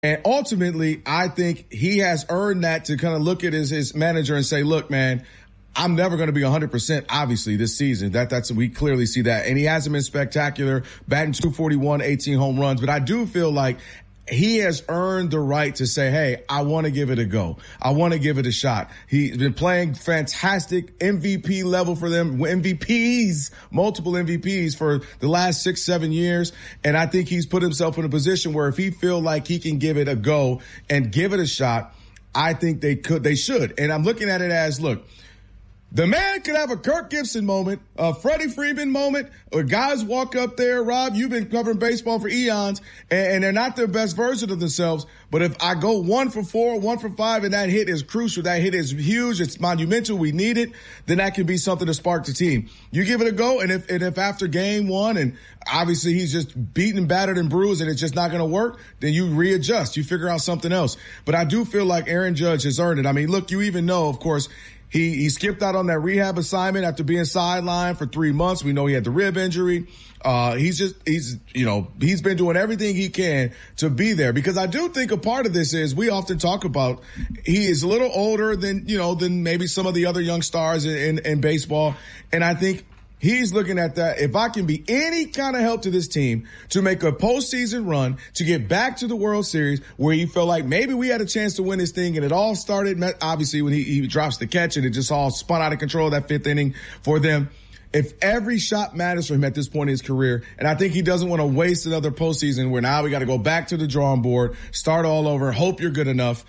And ultimately, I think he has earned that to kind of look at his manager and say, look, man, I'm never going to be 100%, obviously, this season. We clearly see that. And he hasn't been spectacular, batting .241, 18 home runs. But I do feel like he has earned the right to say, hey, I want to give it a go. I want to give it a shot. He's been playing fantastic MVP level for them, multiple MVPs for the last 6-7 years. And I think he's put himself in a position where if he feel like he can give it a go and give it a shot, I think they should. And I'm looking at it as, look, the man could have a Kirk Gibson moment, a Freddie Freeman moment, or guys walk up there. Rob, you've been covering baseball for eons, and they're not their best version of themselves. But if I go 1 for 4, 1 for 5, and that hit is crucial, that hit is huge, it's monumental, we need it, then that can be something to spark the team. You give it a go, and if after game 1, and obviously he's just beaten, battered, and bruised, and it's just not going to work, then you readjust. You figure out something else. But I do feel like Aaron Judge has earned it. I mean, look, you even know, of course, He skipped out on that rehab assignment after being sidelined for 3 months. We know he had the rib injury. He's been doing everything he can to be there, because I do think a part of this is we often talk about he is a little older than maybe some of the other young stars in baseball. And I think he's looking at that. If I can be any kind of help to this team to make a postseason run, to get back to the World Series where he felt like maybe we had a chance to win this thing, and it all started, obviously, when he drops the catch and it just all spun out of control, that 5th inning for them. If every shot matters for him at this point in his career, and I think he doesn't want to waste another postseason where now we got to go back to the drawing board, start all over, hope you're good enough,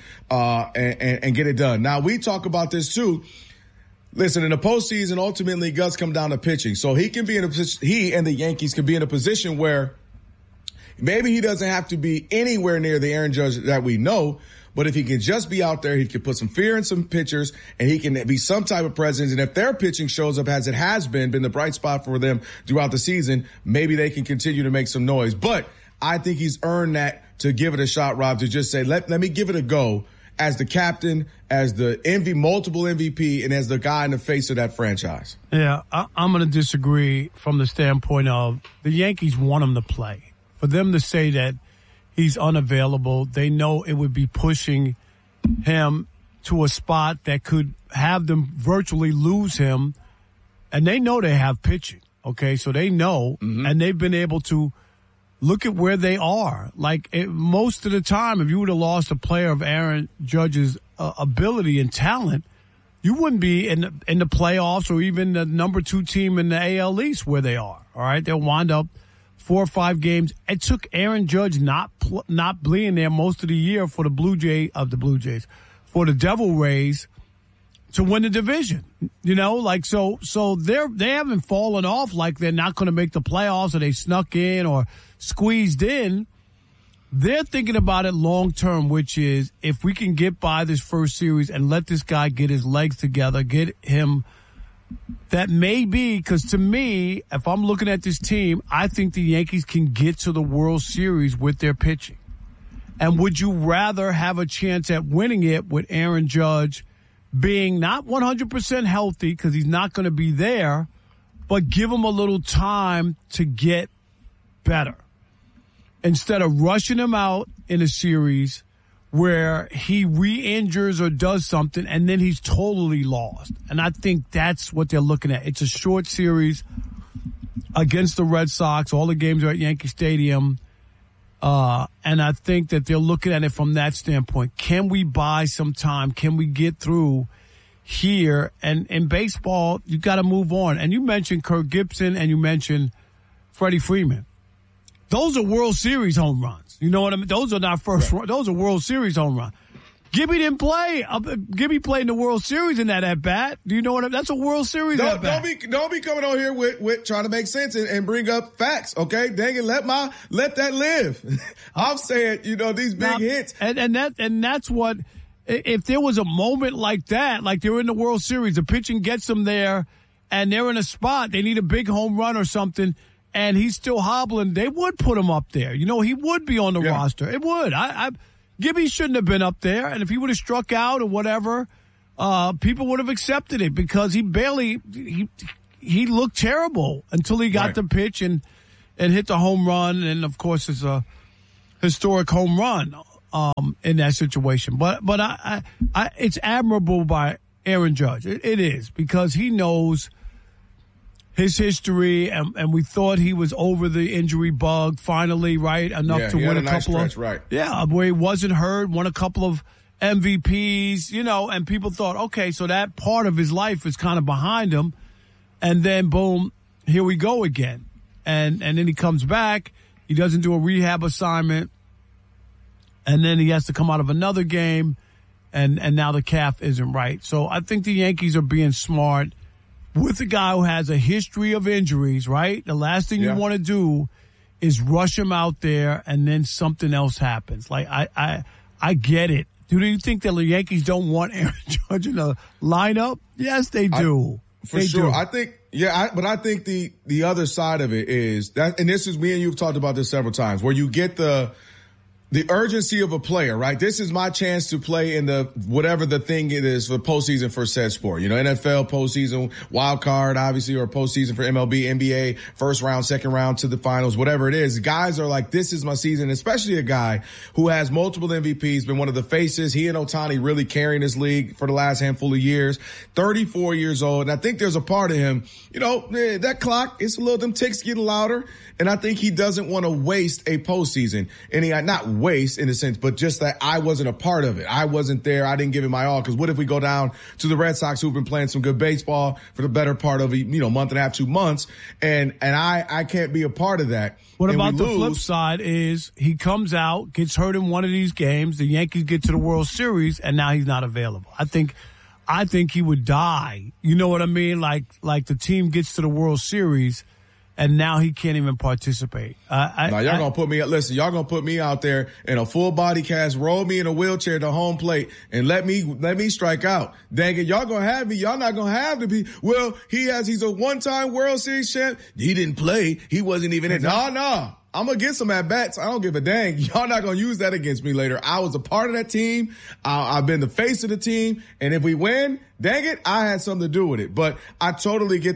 and get it done. Now, we talk about this too. Listen, in the postseason, ultimately, guts come down to pitching. So he can be in a position, he and the Yankees can be in a position where maybe he doesn't have to be anywhere near the Aaron Judge that we know, but if he can just be out there, he can put some fear in some pitchers, and he can be some type of presence. And if their pitching shows up as it has been the bright spot for them throughout the season, maybe they can continue to make some noise. But I think he's earned that to give it a shot, Rob, to just say, let me give it a go as the captain, as the multiple MVP, and as the guy in the face of that franchise. Yeah, I'm going to disagree from the standpoint of the Yankees want him to play. For them to say that he's unavailable, they know it would be pushing him to a spot that could have them virtually lose him. And they know they have pitching, okay? So they know, and they've been able to look at where they are. Most of the time, if you would have lost a player of Aaron Judge's ability and talent, you wouldn't be in the playoffs or even the number 2 team in the AL East where they are. All right, they'll wind up 4 or 5 games. It took Aaron Judge not being there most of the year for the Devil Rays to win the division. So they haven't fallen off like they're not going to make the playoffs or they snuck in or squeezed in. They're thinking about it long term, which is if we can get by this first series and let this guy get his legs together, get him. That may be, because to me, if I'm looking at this team, I think the Yankees can get to the World Series with their pitching. And would you rather have a chance at winning it with Aaron Judge being not 100% healthy, because he's not going to be there, but give him a little time to get better instead of rushing him out in a series where he re-injures or does something and then he's totally lost. And I think that's what they're looking at. It's a short series against the Red Sox. All the games are at Yankee Stadium. And I think that they're looking at it from that standpoint. Can we buy some time? Can we get through here? And in baseball, you got to move on. And you mentioned Kirk Gibson and you mentioned Freddie Freeman. Those are World Series home runs. You know what I mean? Those are not first. Right. Those are World Series home runs. Gibby didn't play. Gibby played in the World Series in that at bat. Do you know what? That's a World Series at bat. Don't be coming on here with trying to make sense and bring up facts. Okay, dang it, let that live. I'm saying, these big hits, and that's what. If there was a moment like that, like they're in the World Series, the pitching gets them there, and they're in a spot, they need a big home run or something, and he's still hobbling, they would put him up there. He would be on the roster. It would. Gibby shouldn't have been up there, and if he would have struck out or whatever, people would have accepted it because he looked terrible until he got the pitch and hit the home run, and of course it's a historic home run. in that situation. But I it's admirable by Aaron Judge. It is, because he knows his history, and we thought he was over the injury bug finally, right? Enough to win a couple of, right? Yeah, where he wasn't hurt, won a couple of MVPs, and people thought, okay, so that part of his life is kind of behind him, and then boom, here we go again, and then he comes back, he doesn't do a rehab assignment, and then he has to come out of another game, and now the calf isn't right. So I think the Yankees are being smart with a guy who has a history of injuries, right? The last thing you want to do is rush him out there and then something else happens. Like, I get it. Do you think that the Yankees don't want Aaron Judge in the lineup? Yes, they do. For sure. I think, but I think the other side of it is that, and this is, me and you've talked about this several times, where you get the urgency of a player, right? This is my chance to play in the whatever the thing it is for postseason for said sport. NFL postseason, wild card, obviously, or postseason for MLB, NBA, first round, second round to the finals, whatever it is. Guys are like, this is my season, especially a guy who has multiple MVPs, been one of the faces. He and Ohtani really carrying this league for the last handful of years. 34 years old. And I think there's a part of him, that clock, it's them ticks getting louder. And I think he doesn't want to waste a postseason. And not waste in a sense, but just that I wasn't a part of it. I wasn't there. I didn't give it my all. Because what if we go down to the Red Sox, who've been playing some good baseball for the better part of month and a half, 2 months, and I can't be a part of that. What about the flip side is he comes out, gets hurt in one of these games, the Yankees get to the World Series, and now he's not available. I think he would die. You know what I mean? Like the team gets to the World Series, and now he can't even participate. Y'all gonna put me. Listen, y'all gonna put me out there in a full body cast, roll me in a wheelchair to home plate, and let me strike out. Dang it, y'all gonna have me. Y'all not gonna have to be. Well, he's a one-time World Series champ. He didn't play. He wasn't even in. No. I'm going to get some at-bats. I don't give a dang. Y'all not going to use that against me later. I was a part of that team. I've been the face of the team. And if we win, dang it, I had something to do with it. But I totally get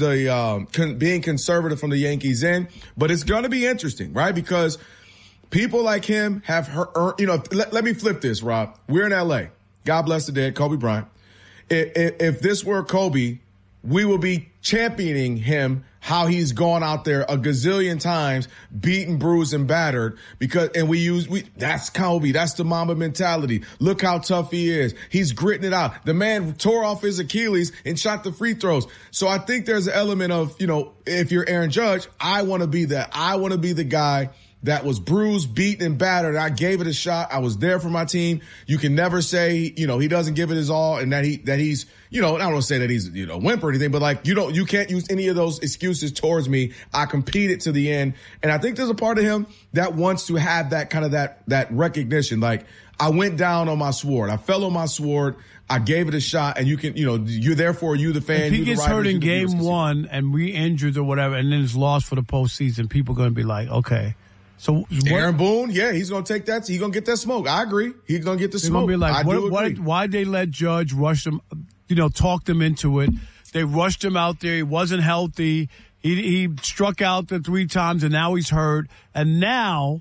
being conservative from the Yankees end. But it's going to be interesting, right? Because people like him have heard, let me flip this, Rob. We're in L.A. God bless the dead, Kobe Bryant. If this were Kobe, we will be championing him, how he's gone out there a gazillion times, beaten, bruised, and battered, that's Kobe. That's the Mamba mentality. Look how tough he is. He's gritting it out. The man tore off his Achilles and shot the free throws. So I think there's an element of, if you're Aaron Judge, I want to be that. I want to be the guy that was bruised, beaten, and battered. I gave it a shot. I was there for my team. You can never say, he doesn't give it his all, and that he's, I don't want to say that he's, wimp or anything, but you can't use any of those excuses towards me. I competed to the end. And I think there's a part of him that wants to have that kind of that recognition. Like, I went down on my sword. I fell on my sword. I gave it a shot, and you can, you're therefore you the fan. If he gets hurt in game one and re-injured or whatever, and then is lost for the postseason, people are going to be like, okay. So Aaron Boone, he's going to take that. He's going to get that smoke. I agree. He's going to get the smoke. They're going to be like, why'd they let Judge rush him, talk them into it? They rushed him out there. He wasn't healthy. He struck out the 3 times, and now he's hurt. And now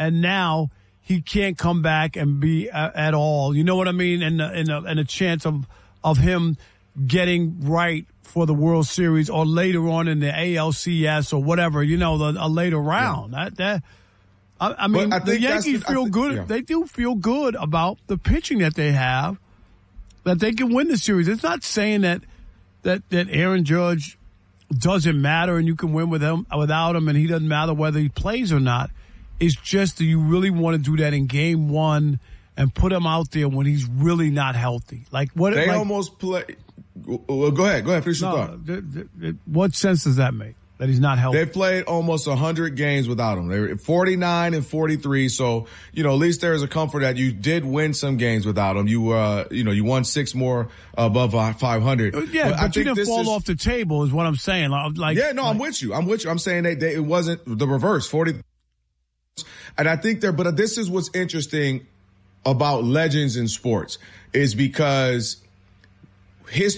he can't come back and be at all. You know what I mean? And a chance of him getting right for the World Series or later on in the ALCS or whatever, a later round. Yeah. I mean, the Yankees feel good. Yeah. They do feel good about the pitching that they have, that they can win the series. It's not saying that Aaron Judge doesn't matter and you can win without him, and he doesn't matter whether he plays or not. It's just that you really want to do that in game one and put him out there when he's really not healthy. Almost play. Well, go ahead. Finish your thought. What sense does that make? That he's not healthy. They played almost 100 games without him. They were 49 and 43. So, at least there's a comfort that you did win some games without him. You won 6 more above 500. Yeah, but you didn't fall off the table is what I'm saying. I'm with you. I'm saying that it wasn't the reverse 40. And I think but this is what's interesting about legends in sports is because history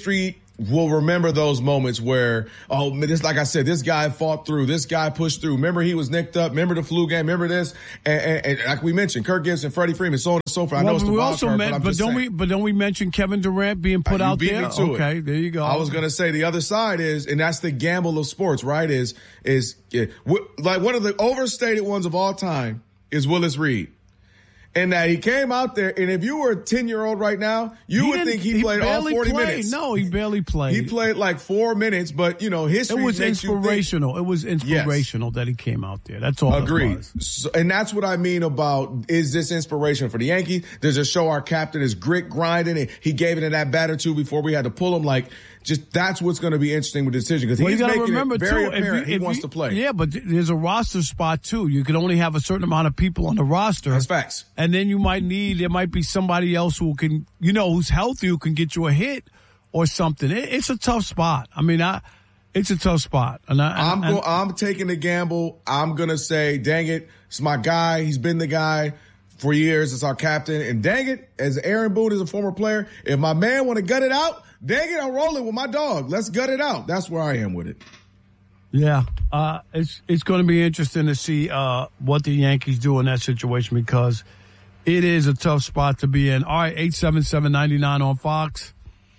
will remember those moments where, like I said, this guy fought through, this guy pushed through. Remember he was nicked up. Remember the flu game. Remember this. And like we mentioned, Kirk Gibson, Freddie Freeman, so on and so forth. I know it's the wild card, but don't we mention Kevin Durant being put out there? Okay, there you go. I was going to say the other side is, and that's the gamble of sports, right? Like one of the overstated ones of all time is Willis Reed. And that he came out there, and if you were a 10-year-old right now, you would think he played all 40 minutes. No, he barely played. He played like 4 minutes, but, history. It was inspirational. It was inspirational that he came out there. That's all. Agreed. It was. So, and that's what I mean about, is this inspiration for the Yankees? Does it show our captain is grit grinding, and he gave it in that bat or two before we had to pull him? Like, just that's what's going to be interesting with the decision, because he's making it very apparent he wants to play. Yeah, but there's a roster spot too. You can only have a certain amount of people on the roster. That's facts. And then there might be somebody else who can, who's healthy, who can get you a hit or something. It's a tough spot. I mean, it's a tough spot. And I'm taking the gamble. I'm going to say, dang it, it's my guy. He's been the guy for years. It's our captain. And dang it, as Aaron Boone is a former player, if my man want to gut it out, dang it, I'm rolling with my dog. Let's gut it out. That's where I am with it. Yeah, it's going to be interesting to see what the Yankees do in that situation, because it is a tough spot to be in. All right, 877-99 on Fox,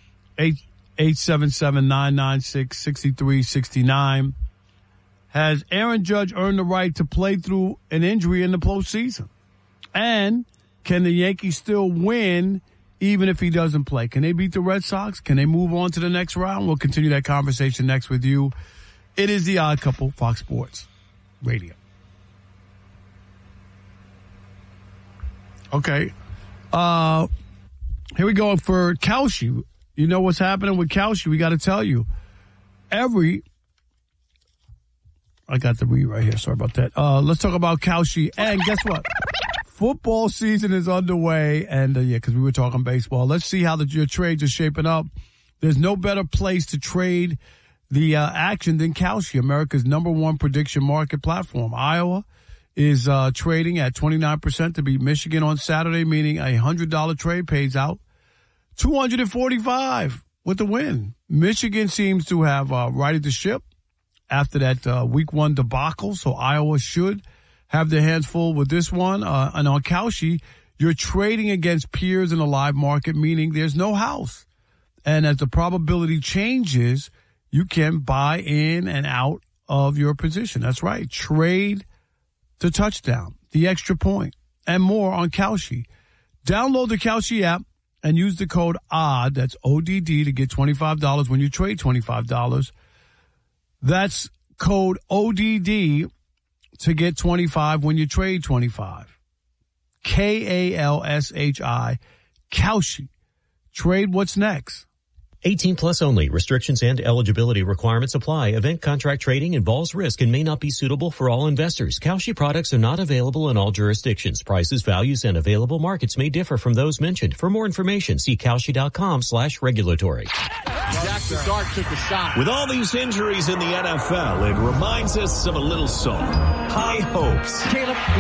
877-996-6369. Has Aaron Judge earned the right to play through an injury in the postseason? And can the Yankees still win even if he doesn't play? Can they beat the Red Sox? Can they move on to the next round? We'll continue that conversation next with you. It is The Odd Couple, Fox Sports Radio. Okay. Here we go for Kalshi. You know what's happening with Kalshi? We got to tell you. I got the read right here. Sorry about that. Let's talk about Kalshi. And guess what? Football season is underway, and because we were talking baseball. Let's see how your trades are shaping up. There's no better place to trade the action than Kalshi, America's #1 prediction market platform. Iowa is trading at 29% to beat Michigan on Saturday, meaning a $100 trade pays out $245 with the win. Michigan seems to have righted the ship after that week 1 debacle, so Iowa should have their hands full with this one. And on Kalshi, you're trading against peers in the live market, meaning there's no house. And as the probability changes, you can buy in and out of your position. That's right. Trade the touchdown, the extra point, and more on Kalshi. Download the Kalshi app and use the code ODD, that's ODD, to get $25 when you trade $25. That's code ODD to get $25 when you trade $25. KALSHI, Kalshi. Trade what's next. 18 plus only. Restrictions and eligibility requirements apply. Event contract trading involves risk and may not be suitable for all investors. Kalshi products are not available in all jurisdictions. Prices, values, and available markets may differ from those mentioned. For more information, see Kalshi.com/regulatory. Jackson Dart took a shot. With all these injuries in the NFL, it reminds us of a little song. High hopes. Caleb,